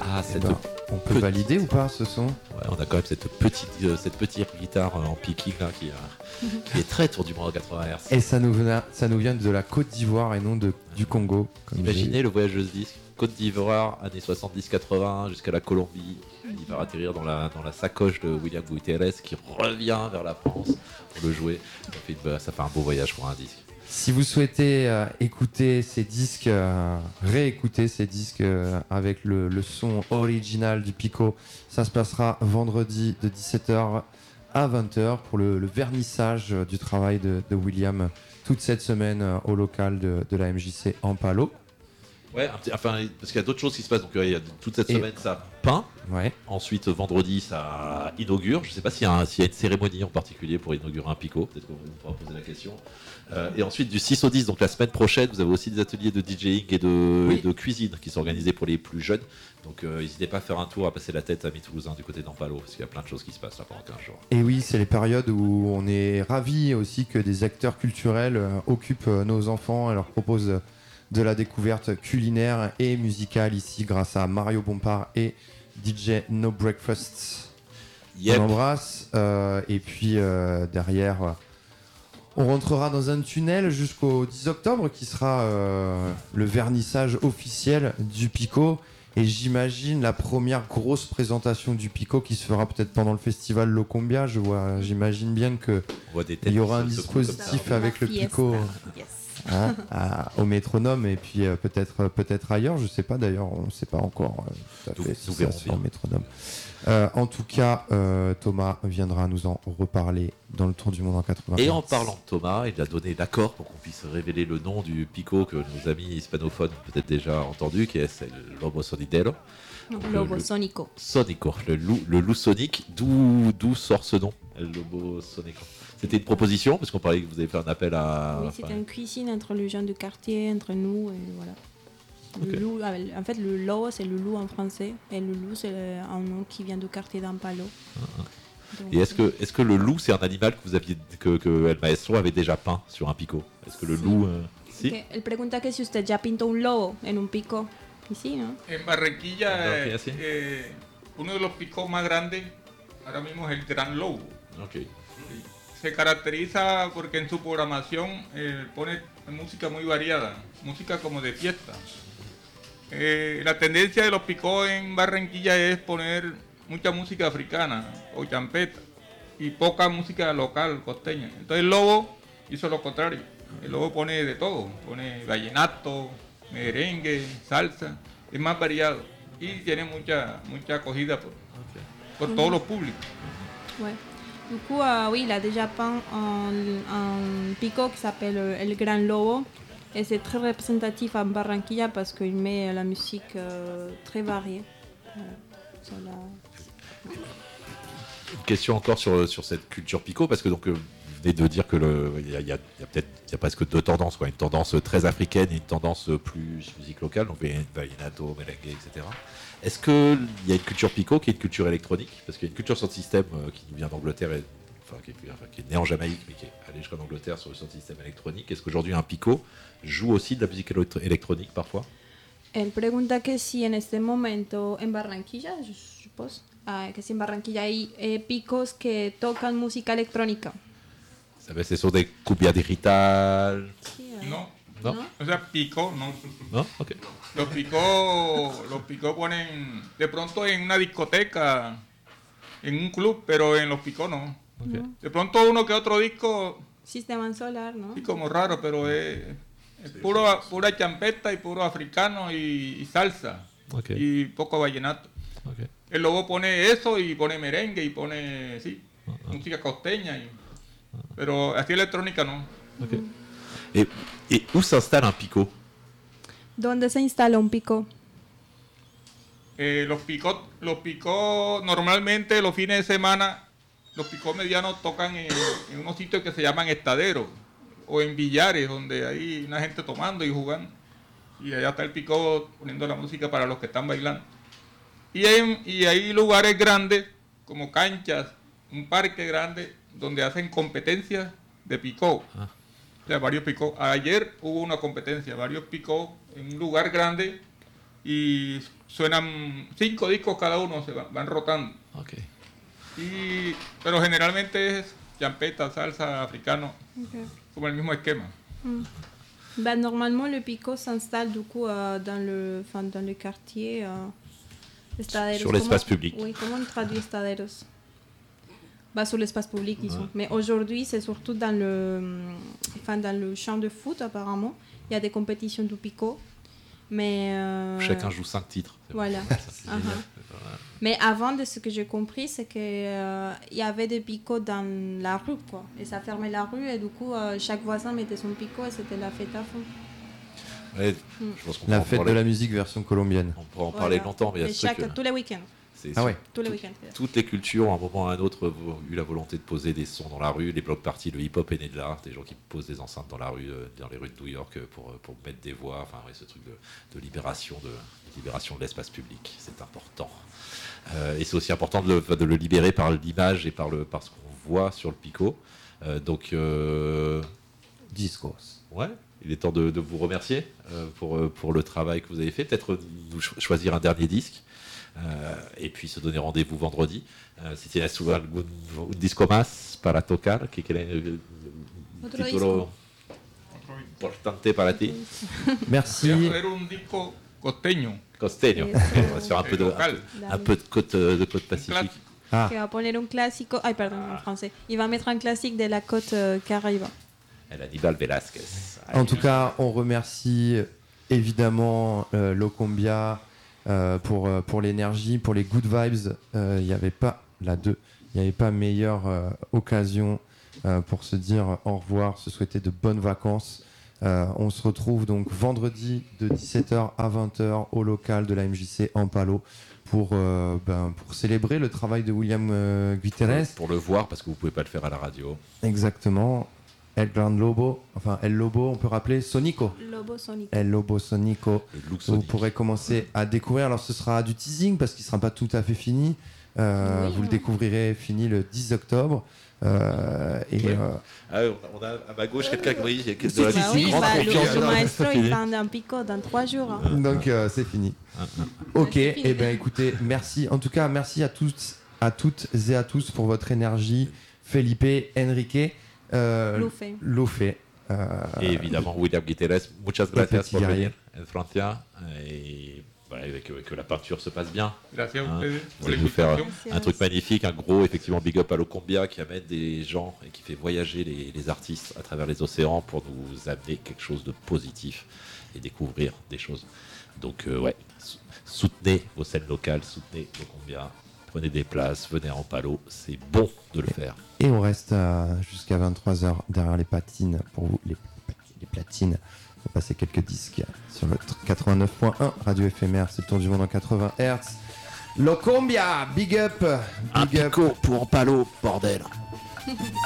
Ah, on peut valider ou pas ce son? Ouais, on a quand même cette petite guitare en picking là, qui est très tour du monde en 80 Hz. Et ça nous vient de la Côte d'Ivoire et non du Congo. Imaginez le voyage de ce disque, Côte d'Ivoire, années 70-80, jusqu'à la Colombie. Il va atterrir dans la sacoche de William Gutierrez qui revient vers la France pour le jouer. Ça fait un beau voyage pour un disque. Si vous souhaitez écouter ces disques, réécouter ces disques avec le son original du Pico, ça se passera vendredi de 17h à 20h pour le vernissage du travail de William toute cette semaine au local de la MJC en Palo. Ouais, parce qu'il y a d'autres choses qui se passent. Donc, il y a toute cette semaine, ça peint. Ouais. Ensuite, vendredi, ça inaugure. Je ne sais pas s'il y a une cérémonie en particulier pour inaugurer un Pico. Peut-être qu'on pourra poser la question. Et ensuite, du 6 au 10, donc la semaine prochaine, vous avez aussi des ateliers de DJing et de cuisine qui sont organisés pour les plus jeunes. Donc, n'hésitez pas à faire un tour, à passer la tête à Toulouse du côté d'Ampalo, parce qu'il y a plein de choses qui se passent là pendant 15 jours. Et oui, c'est les périodes où on est ravis aussi que des acteurs culturels occupent nos enfants et leur proposent de la découverte culinaire et musicale ici grâce à Mario Bompard et DJ No Breakfast. Yep. On embrasse et puis derrière on rentrera dans un tunnel jusqu'au 10 octobre qui sera le vernissage officiel du Pico et j'imagine la première grosse présentation du Pico qui se fera peut-être pendant le festival Locombia. J'imagine bien qu'il y aura un dispositif avec le Pico. Au métronome et puis peut-être ailleurs, je sais pas d'ailleurs, on ne sait pas encore tout à fait si ça se fait au métronome. En tout cas, Thomas viendra nous en reparler dans le Tour du Monde en 80. Et en parlant de Thomas, il a donné l'accord pour qu'on puisse révéler le nom du Pico que nos amis hispanophones ont peut-être déjà entendu, qui est le Lobo Sonidero. Lobo Sonico. Sonico, le loup sonique. D'où sort ce nom, le Lobo Sonico? C'était une proposition, parce qu'on parlait que vous avez fait un appel à... Oui, c'était une cuisine entre les gens du quartier, entre nous, et voilà. Okay. Le loup, en fait, le lobo, c'est le loup en français, et le loup, c'est un nom qui vient du quartier d'Ampalo. Donc, et est-ce que le loup, c'est un animal que vous aviez, que El Maestro avait déjà peint sur un Pico? Est-ce que le loup... Sí. Él pregunta que si usted ya pintó un lobo en un Pico. Y sí, ¿no? En Barranquilla, uno de los picos más grandes ahora mismo es el Gran Lobo. Okay. Se caracteriza porque en su programación pone música muy variada, música como de fiesta. La tendencia de los picos en Barranquilla es poner mucha música africana o champeta y poca música local, costeña. Entonces el Lobo hizo lo contrario. El Lobo pone de todo, pone vallenato, merengue, salsa, es más variado y tiene mucha acogida por todos los públicos. Ouais. Du coup, oui, il a déjà peint un Pico qui s'appelle El Gran Lobo et c'est très représentatif à Barranquilla parce qu'il met la musique très variée. Une question encore sur cette culture Pico, parce que donc vous venez de dire que il y a presque deux tendances, quoi. Une tendance très africaine et une tendance plus musique locale, donc vallenato, merengue, etc. Est-ce qu'il y a une culture Pico qui est une culture électronique? Parce qu'il y a une culture sound system qui vient d'Angleterre, qui est née en Jamaïque, mais qui est allée jusqu'en Angleterre sur le sound system électronique. Est-ce qu'aujourd'hui un Pico joue aussi de la musique électronique parfois? Él pregunta que si en este momento en Barranquilla, je suppose, que si en Barranquilla hay picos que tocan música electrónica. ¿Se son de cumbia digital? Sí, No. ¿No? O sea, Pico, no. ¿No? Ok. Los picos ponen de pronto en una discoteca, en un club, pero en los picos no. Okay. De pronto uno que otro disco, Sistema solar, ¿no? sí, como raro, pero es pura champeta y puro africano y salsa. Okay. Y poco vallenato. Okay. El Lobo pone eso y pone merengue y pone, sí, música costeña, pero así electrónica no. Okay. Et où s'installe un Pico? ¿Dónde se instala un Pico? Los picos normalmente los fines de semana, los picos medianos tocan en unos sitios que se llaman estaderos o en billares donde hay una gente tomando y jugando y allá está el pico poniendo la música para los que están bailando y hay lugares grandes como canchas, un parque grande donde hacen competencias de picó. O sea, varios picó. Ayer hubo una competencia, varios picó en un lugar grande y suenan 5 discos cada uno, se van rotando. Ok. Pero generalmente es champeta, salsa, africano, como el mismo esquema. Bah, normalement, le pico s'installe du coup dans le quartier. Estaderos. Sur l'espace public. Oui, comment on traduit estaderos? Bah, sur l'espace public, disons. Mais aujourd'hui, c'est surtout dans le champ de foot, apparemment. Il y a des compétitions du pico. Mais Chacun joue 5 titres. Voilà. Mais avant, de ce que j'ai compris, c'est qu'il y avait des picots dans la rue, quoi. Et ça fermait la rue, et du coup, chaque voisin mettait son picot, et c'était la fête à fond. Ouais, je pense qu'on La peut en fête parler- de la musique version colombienne. On pourrait en parler longtemps, mais il y a Et ce truc, tous les week-ends. c'est Ah ouais. Tous les week-ends. toutes les cultures, à un moment ou à un autre, ont eu la volonté de poser des sons dans la rue. Les block parties, le hip-hop est né de là. Des gens qui posent des enceintes dans la rue, dans les rues de New York, pour mettre des voix. Enfin, ouais, ce truc de libération de l'espace public, c'est important. Et c'est aussi important de le libérer par l'image et par ce qu'on voit sur le pico. Donc, Discos. ouais, il est temps de vous remercier pour le travail que vous avez fait. Peut-être nous choisir un dernier disque. Et puis se donner rendez-vous vendredi. Si tienes un disco más para tocar, que quiere Otro título importante para ti. Merci. Voy a poner un disco costeño, Costeño. Eso. Ok, on va se faire local, un peu de côte pacifique. clásico. Ah, Qui va poner un classico. Ay, pardon, en français. Il va mettre un classique de la côte Caraïbe. El Aníbal Velázquez. en tout cas, on remercie évidemment Locombia pour l'énergie, pour les good vibes. Il n'y avait pas meilleure occasion pour se dire au revoir, se souhaiter de bonnes vacances. On se retrouve donc vendredi de 17h à 20h au local de la MJC en Palo pour célébrer le travail de William Guiterres. Pour le voir, parce que vous pouvez pas le faire à la radio. Exactement. El Lobo, on peut rappeler Sonico. Lobo Sonic. El Lobo Sonico. Le look Vous sonique. pourrez commencer à découvrir. Alors ce sera du teasing parce qu'il ne sera pas tout à fait fini. Vous le découvrirez fini le 10 octobre. On a à ma gauche quelqu'un qui est de la Bah oui, grande bah, confiance. le maestro, il Fini. part d'un pico dans 3 jours. Hein. Donc c'est fini. Ok, C'est fini. et bien écoutez, merci. En tout cas, merci à toutes et à tous pour votre énergie. Felipe, Enrique, Lofé. Et évidemment, William Guiterres, muchas gracias petit por guerrier. venir en Francia. Et que la peinture se passe bien. Gracias a Ah, ustedes vous por la allez nous faire invitación. un truc magnifique, un gros, effectivement, big up à Locombia qui amène des gens et qui fait voyager les artistes à travers les océans pour nous amener quelque chose de positif et découvrir des choses. Donc, ouais, soutenez vos scènes locales, soutenez Locombia, prenez des places, venez en Palo, c'est bon de le faire. Et on reste jusqu'à 23h derrière les patines pour vous, les platines. On va passer quelques disques sur le 89.1 Radio Éphémère, c'est le tour du monde en 80 Hz. Locombia, big up, Un big up. pico pour en Palo, bordel.